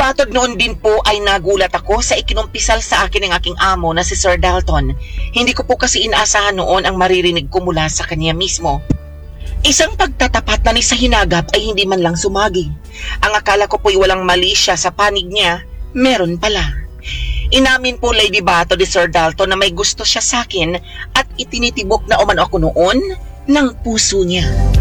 Matod noon din po ay nagulat ako sa ikinumpisal sa akin ng aking amo na si Sir Dalton. Hindi ko po kasi inaasahan noon ang maririnig ko mula sa kanya mismo. Isang pagtatapat na ni sa hinagap ay hindi man lang sumagi. Ang akala ko po'y walang mali siya sa panig niya, meron pala. Inamin po Lady Bato de Sir Dalton na may gusto siya sa akin at itinitibok na umano ako noon ng puso niya.